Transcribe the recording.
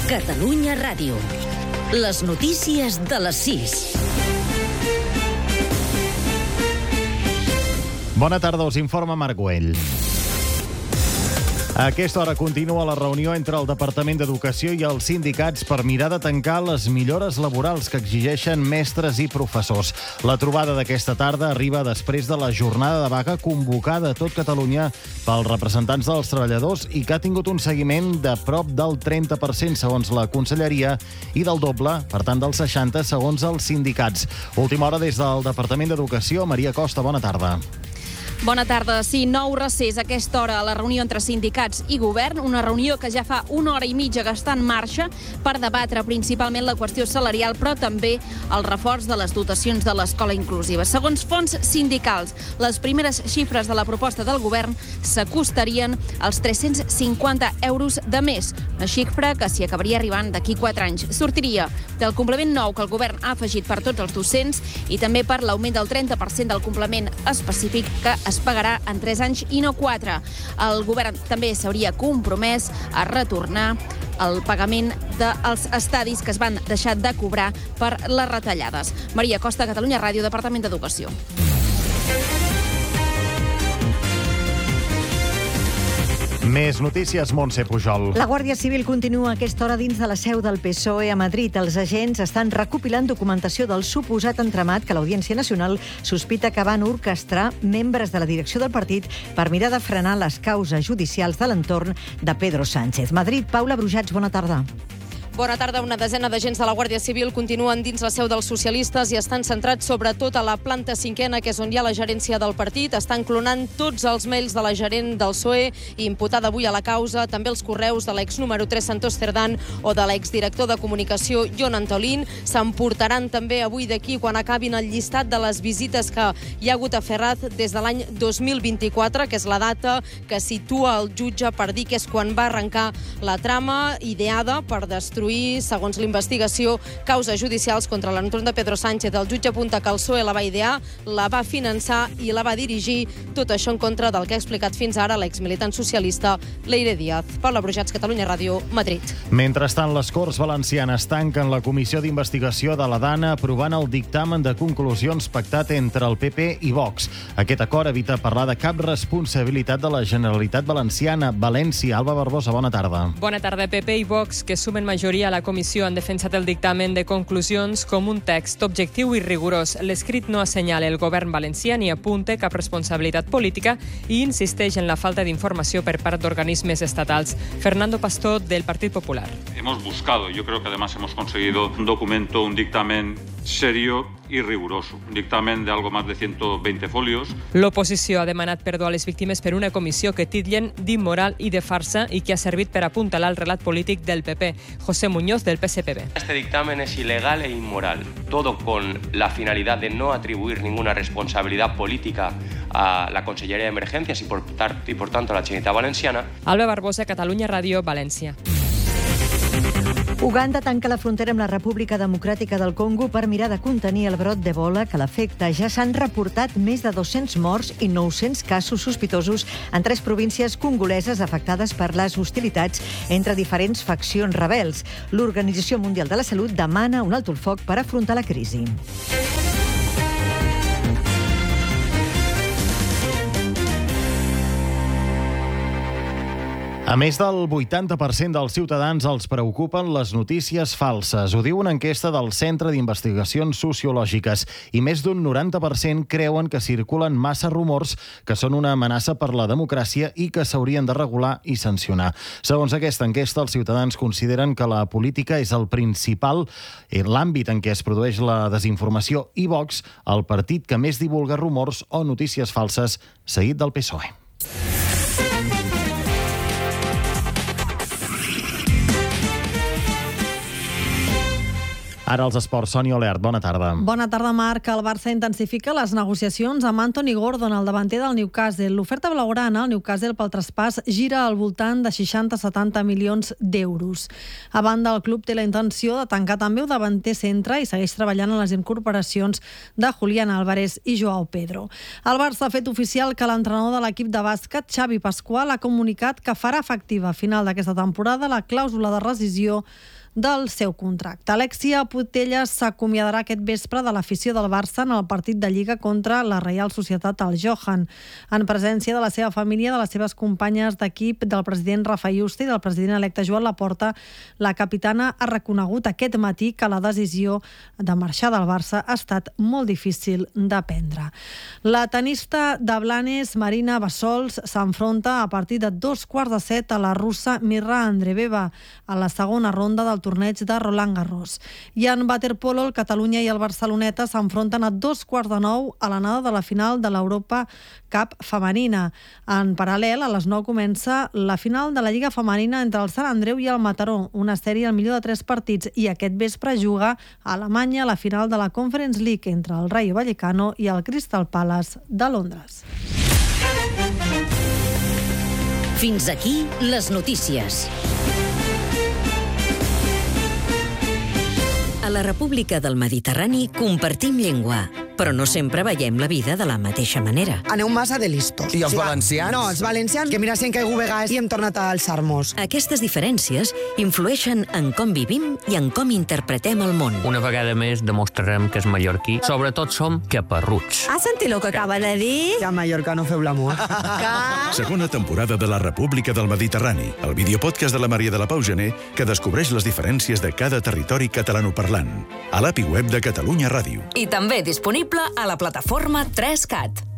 Catalunya Ràdio. Les notícies de les 6. Bona tarda, us informa Marc Güell. A aquesta hora continua la reunió entre el Departament d'Educació i els sindicats per mirar de tancar les millores laborals que exigeixen mestres i professors. La trobada d'aquesta tarda arriba després de la jornada de vaga convocada a tot Catalunya pels representants dels treballadors i que ha tingut un seguiment de prop del 30% segons la Conselleria i del doble, per tant del 60% segons els sindicats. Última hora des del Departament d'Educació. Maria Costa, bona tarda. Bona tarda. Sí, nou recés a aquesta hora a la reunió entre sindicats i govern, una reunió que ja fa una hora i mitja que està en marxa per debatre principalment la qüestió salarial, però també el reforç de les dotacions de l'escola inclusiva. Segons fonts sindicals, les primeres xifres de la proposta del govern s'acostarien als 350 euros de mes, una xifra que s'hi acabaria arribant d'aquí 4 anys. Sortiria del complement nou que el govern ha afegit per tots els docents i també per l'augment del 30% del complement específic que es pagarà en 3 anys i no 4. El govern també s'hauria compromès a retornar el pagament dels estadis que es van deixar de cobrar per les retallades. Maria Costa, Catalunya Ràdio, Departament d'Educació. Més notícies, Montse Pujol. La Guàrdia Civil continua a aquesta hora dins de la seu del PSOE a Madrid. Els agents estan recopilant documentació del suposat entramat que l'Audiència Nacional sospita que van orquestrar membres de la direcció del partit per mirar de frenar les causes judicials de l'entorn de Pedro Sánchez. Madrid, Paula Brujats, bona tarda. Bona tarda. Una desena d'agents de la Guàrdia Civil continuen dins la seu dels socialistes i estan centrats sobretot a la planta 5ª, que és on hi ha la gerència del partit. Estan clonant tots els mails de la gerent del PSOE i imputada avui a la causa, també els correus de l'ex número 3 Santos Cerdán o de l'exdirector de comunicació Jon Antolín. S'emportaran també avui d'aquí quan acabin el llistat de les visites que hi ha hagut a Ferraz des de l'any 2024, que és la data que situa el jutge per dir que és quan va arrencar la trama ideada per destruir, segons l'investigació, causes judicials contra l'entorn de Pedro Sánchez. El jutge apunta que el PSOE la va idear, la va finançar i la va dirigir. Tot això en contra del que ha explicat fins ara l'exmilitant socialista Leire Díaz. Paula Brujats, Catalunya Ràdio, Madrid. Mentrestant, les Corts Valencianes tanquen la comissió d'investigació de la DANA aprovant el dictamen de conclusions pactat entre el PP i Vox. Aquest acord evita parlar de cap responsabilitat de la Generalitat Valenciana. València, Alba Barbosa, bona tarda. Bona tarda. PP i Vox, que sumen majoria a la comissió, han defensat el dictamen de conclusions com un text objectiu i rigorós. L'escrit no assenyala el govern valencià ni apunta cap responsabilitat política i insisteix en la falta d'informació per part d'organismes estatals. Fernando Pastor, del Partit Popular. Hemos buscado, yo creo que además hemos conseguido un documento, un dictamen serio y riguroso. Un dictamen de algo más de 120 folios. L'oposició ha demanat perdó a les víctimes per una comissió que titllen d'immoral i de farsa i que ha servit per apuntalar el relat polític del PP. José Muñoz, del PSPB. Este dictamen es ilegal e inmoral, todo con la finalidad de no atribuir ninguna responsabilidad política a la Conselleria de Emergencias y por tanto a la Generalitat Valenciana. Alba Barbosa, Catalunya Ràdio, València. Uganda tanca la frontera amb la República Democràtica del Congo per mirar de contenir el brot d'Ebola que l'afecta. Ja s'han reportat més de 200 morts i 900 casos sospitosos en 3 províncies congoleses afectades per les hostilitats entre diferents faccions rebels. L'Organització Mundial de la Salut demana un alto el foc per afrontar la crisi. A més del 80% dels ciutadans els preocupen les notícies falses. Ho diu una enquesta del Centre d'Investigacions Sociològiques. I més d'un 90% creuen que circulen massa rumors que són una amenaça per la democràcia i que s'haurien de regular i sancionar. Segons aquesta enquesta, els ciutadans consideren que la política és el principal l'àmbit en què es produeix la desinformació i Vox, el partit que més divulga rumors o notícies falses, seguit del PSOE. Ara els esports. Sònia Olert, bona tarda. Bona tarda, Marc. El Barça intensifica les negociacions amb Anthony Gordon, el davanter del Newcastle. L'oferta blaugrana al Newcastle pel traspàs gira al voltant de 60-70 milions d'euros. A banda, el club té la intenció de tancar també un davanter centre i segueix treballant en les incorporacions de Julián Álvarez i Joao Pedro. El Barça ha fet oficial que l'entrenador de l'equip de bàsquet, Xavi Pascual, ha comunicat que farà efectiva a final d'aquesta temporada la clàusula de rescisió del seu contracte. Alexia Putellas s'acomiadarà aquest vespre de l'afició del Barça en el partit de Lliga contra la Reial Societat al Johan. En presència de la seva família, de les seves companyes d'equip, del president Rafa Yuste i del president electe Joan Laporta, la capitana ha reconegut aquest matí que la decisió de marxar del Barça ha estat molt difícil de prendre. La tenista de Blanes, Marina Bassols, s'enfronta a partir de 6:15 a la russa Mirra Andreeva a la segona ronda del torneig de Roland Garros. I en waterpolo, el Catalunya i el Barceloneta s'enfronten a 8:45 a l'anada de la final de l'Europa Cup femenina. En paral·lel, a les 9 comença la final de la Lliga femenina entre el Sant Andreu i el Mataró, una sèrie al millor de 3 partits, i aquest vespre juga a Alemanya la final de la Conference League entre el Rayo Vallecano i el Crystal Palace de Londres. Fins aquí les notícies. A la República del Mediterrani compartim llengua, però no sempre veiem la vida de la mateixa manera. Aneu massa de listos. I els valencians? No, els valencians, que mira si hem caigut vegades i hem tornat a alçar-nos. Aquestes diferències influeixen en com vivim i en com interpretem el món. Una vegada més demostrarem que és mallorquí. Sobretot som caparruts. Has sentit el que acaba de dir? Ja a Mallorca no feu l'amor. Segona temporada de la República del Mediterrani, el videopodcast de la Maria de la Pau Gené, que descobreix les diferències de cada territori catalanoparlant. A l'API web de Catalunya Ràdio. I també disponible a la plataforma 3CAT.